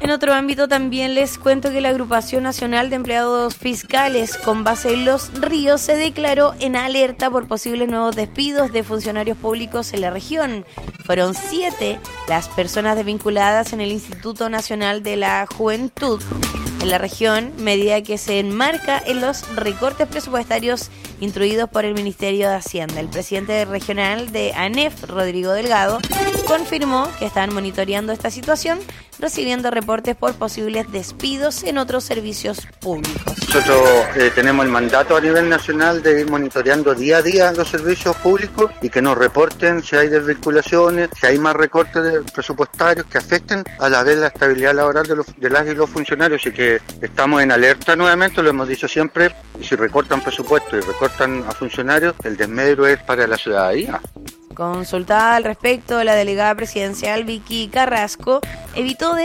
En otro ámbito también les cuento que la Agrupación Nacional de Empleados Fiscales con base en Los Ríos se declaró en alerta por posibles nuevos despidos de funcionarios públicos en la región. Fueron 7 las personas desvinculadas en el Instituto Nacional de la Juventud en la región, medida que se enmarca en los recortes presupuestarios instruidos por el Ministerio de Hacienda. El presidente regional de ANEF, Rodrigo Delgado, confirmó que están monitoreando esta situación, recibiendo reportes por posibles despidos en otros servicios públicos. Nosotros tenemos el mandato a nivel nacional de ir monitoreando día a día los servicios públicos y que nos reporten si hay desvinculaciones, si hay más recortes presupuestarios que afecten a la vez la estabilidad laboral de las y los funcionarios, y que estamos en alerta nuevamente, lo hemos dicho siempre. Si recortan presupuesto y recortan a funcionarios, el desmedro es para la ciudadanía. Consultada al respecto, la delegada presidencial Vicky Carrasco evitó